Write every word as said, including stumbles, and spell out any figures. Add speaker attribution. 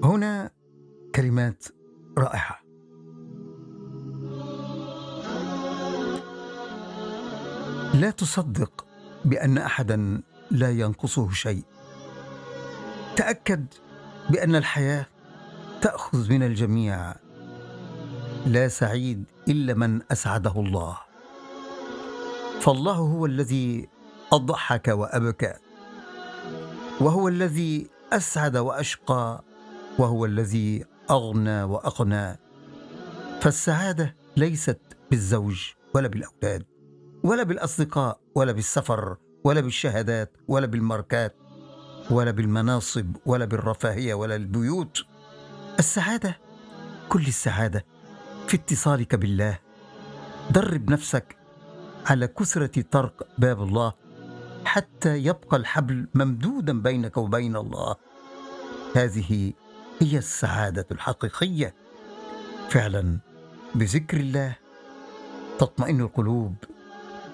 Speaker 1: هنا كلمات رائعة. لا تصدق بأن أحدا لا ينقصه شيء. تأكد بأن الحياة تأخذ من الجميع. لا سعيد إلا من أسعده الله، فالله هو الذي أضحك وأبكى، وهو الذي أسعد وأشقى، وهو الذي أغنى وأقنى. فالسعادة ليست بالزوج ولا بالأولاد ولا بالأصدقاء ولا بالسفر ولا بالشهادات ولا بالماركات ولا بالمناصب ولا بالرفاهية ولا البيوت. السعادة، كل السعادة في اتصالك بالله. درب نفسك على كثرة طرق باب الله حتى يبقى الحبل ممدودا بينك وبين الله. هذه هي السعادة الحقيقية. فعلا بذكر الله تطمئن القلوب،